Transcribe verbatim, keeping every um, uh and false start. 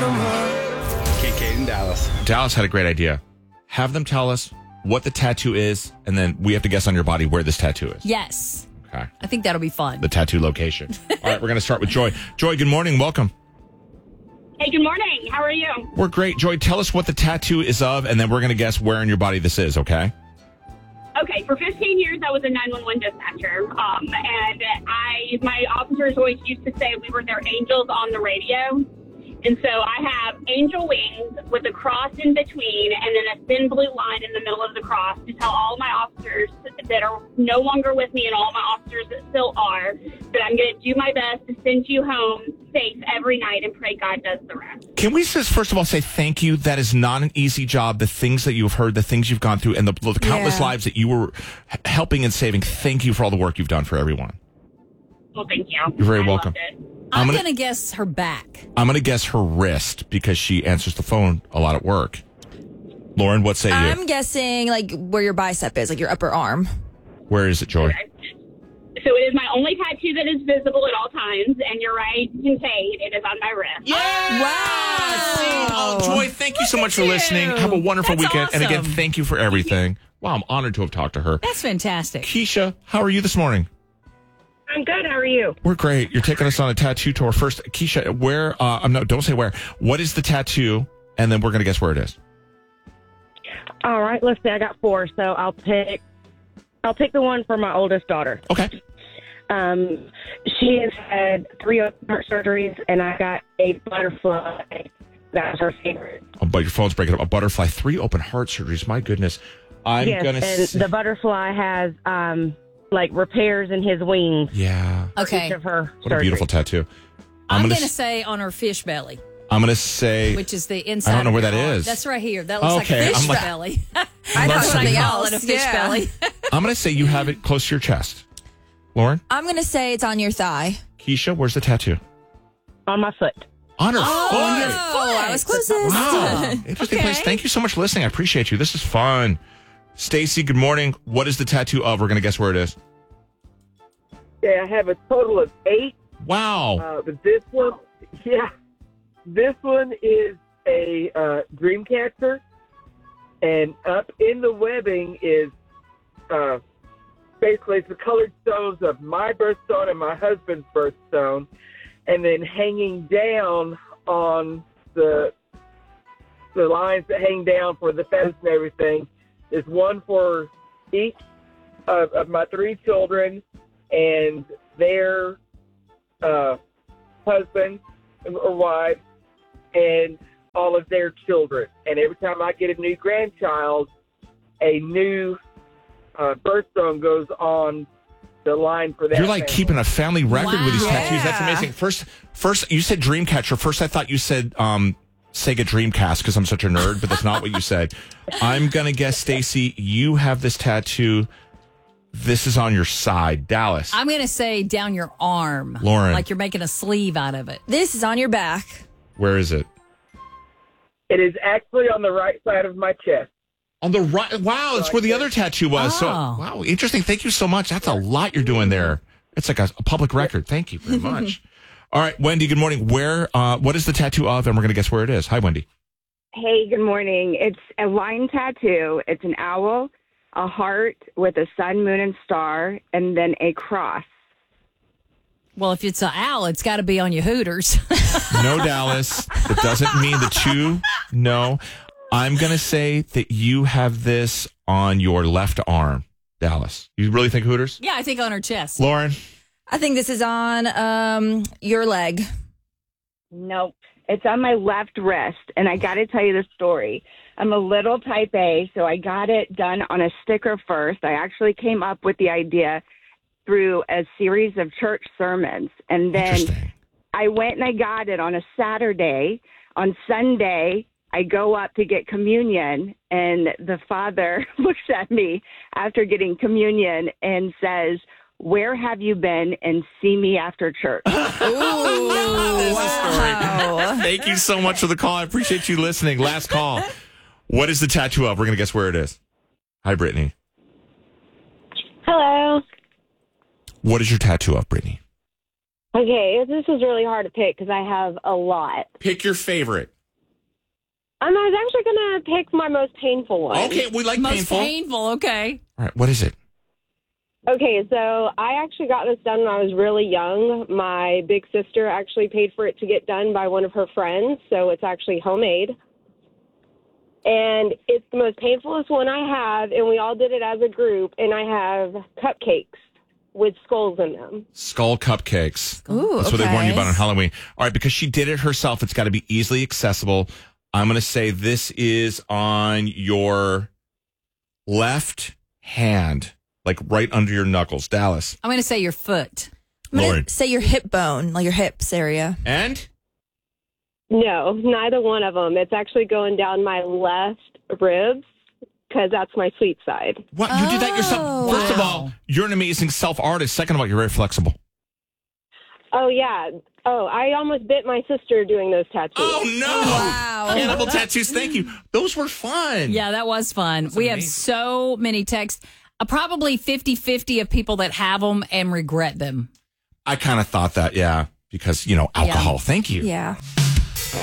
Kate, Kate, and Dallas. Dallas had a great idea. Have them tell us what the tattoo is, and then we have to guess on your body where this tattoo is. Yes. Okay. I think that'll be fun. The tattoo location. All right, we're going to start with Joy. Joy, good morning. Welcome. Hey, good morning. How are you? We're great. Joy, tell us what the tattoo is of, and then we're going to guess where in your body this is, okay? Okay, for fifteen years, I was a nine one one dispatcher, um, and I, my officers always used to say we were their angels on the radio. And so I have angel wings with a cross in between and then a thin blue line in the middle of the cross to tell all my officers that are no longer with me and all my officers that still are that I'm going to do my best to send you home safe every night and pray God does the rest. Can we just, first of all, say thank you? That is not an easy job. The things that you've heard, the things you've gone through, and the, the countless Yeah. lives that you were h- helping and saving. Thank you for all the work you've done for everyone. Well, thank you. You're very I welcome. loved it. I'm, I'm going gonna- to guess her back. I'm going to guess her wrist because she answers the phone a lot at work. Lauren, what say you? I'm guessing like where your bicep is, like your upper arm. Where is it, Joy? So it is my only tattoo that is visible at all times, and you're right, Kincaid, it is on my wrist. Wow. Oh, Joy, thank you so much for you. listening. Have a wonderful That's weekend. And again, awesome. thank you for everything. Wow, I'm honored to have talked to her. That's fantastic. Keisha, how are you this morning? I'm good. How are you? We're great. You're taking us on a tattoo tour. First, Keisha, where, uh, I'm no, don't say where. What is the tattoo? And then we're going to guess where it is. All right, let's see. I got four, so I'll pick. I'll pick the one for my oldest daughter. Okay. Um, she has had three open heart surgeries, and I got a butterfly. That was her favorite. Oh, but your phone's breaking up. A butterfly, three open heart surgeries. My goodness. I'm yes, going to and say. the butterfly has um like repairs in his wings. Yeah. for Okay. Each of her What a surgeries. beautiful tattoo. I'm, gonna going to s- say on her fish belly, I'm going to say. which is the inside. I don't know of where your that arm. is. That's right here. That looks Okay, like a I'm fish like- belly. I learned thought something something Call else. it a fish Yeah. belly. I'm going to say you have it close to your chest. Lauren? I'm gonna say it's on your thigh. Keisha, where's the tattoo? On my foot. On her Oh, foot. on your Oh, I was closest. Wow. Interesting Okay. place. Thank you so much for listening. I appreciate you. This is fun. Stacy, good morning. What is the tattoo of? We're going to guess where it is. Yeah, I have a total of eight. Wow. Uh, but this one, yeah, this one is a uh, dream catcher, and up in the webbing is uh, basically it's the colored stones of my birthstone and my husband's birthstone, and then hanging down on the the lines that hang down for the feathers and everything is one for each of, of my three children and their uh, husbands or wives and all of their children. And every time I get a new grandchild, a new uh, birthstone goes on the line for that. You're like family. keeping a family record with these Wow. tattoos. That's Yeah. amazing. First, first you said Dreamcatcher. First, I thought you said um, Sega Dreamcast because I'm such a nerd, but that's not what you said. I'm gonna guess, Stacy, you have this tattoo. This is on your side, Dallas. I'm going to say down your arm. Lauren. Like you're making a sleeve out of it. This is on your back. Where is it? It is actually on the right side of my chest. On the right. Wow, that's where the other tattoo was. So, Oh. wow, interesting. Thank you so much. That's a lot you're doing there. It's like a, a public record. Thank you very much. All right, Wendy. Good morning. Where? Uh, what is the tattoo of? And we're going to guess where it is. Hi, Wendy. Hey, good morning. It's a line tattoo. It's an owl, a heart with a sun, moon, and star, and then a cross. Well, if it's an owl, it's got to be on your hooters. No, Dallas. It doesn't mean the two. No. I'm going to say that you have this on your left arm, Dallas. You really think Hooters? Yeah, I think on her chest. Lauren? I think this is on um your leg. Nope. It's on my left wrist, and I got to tell you the story. I'm a little type A, so I got it done on a sticker first. I actually came up with the idea through a series of church sermons, and then Interesting. I went and I got it on a Saturday. On Sunday, I go up to get communion, and the father looks at me after getting communion and says, "Where have you been? And see me after church." This is a story. Thank you so much for the call. I appreciate you listening. Last call. What is the tattoo of? We're going to guess where it is. Hi, Brittany. Hello. What is your tattoo of, Brittany? Okay, this is really hard to pick because I have a lot. Pick your favorite. Um, I was actually going to pick my most painful one. Okay, we like Most painful. painful. Okay. All right, what is it? Okay, so I actually got this done when I was really young. My big sister actually paid for it to get done by one of her friends, so it's actually homemade. And it's the most painfulest one I have, and we all did it as a group, and I have cupcakes with skulls in them. Skull cupcakes. Ooh, That's what they warn you okay. about on Halloween. All right, because she did it herself, it's got to be easily accessible. I'm going to say this is on your left hand, like right under your knuckles. Dallas. I'm going to say your foot. I'm gonna Lauren. say your hip bone, like your hips area. And? No, neither one of them. It's actually going down my left ribs because that's my sweet side. What? You did that yourself? Oh. First of Wow. all, you're an amazing self-artist. Second of all, you're very flexible. Oh, yeah. Oh, I almost bit my sister doing those tattoos. Oh, no. Wow. Cannibal tattoos. Thank you. Those were fun. Yeah, that was fun. We have amazing. so many texts. Uh, probably fifty-fifty of people that have them and regret them. I kind of thought that, yeah, because, you know, alcohol. Thank you. Yeah.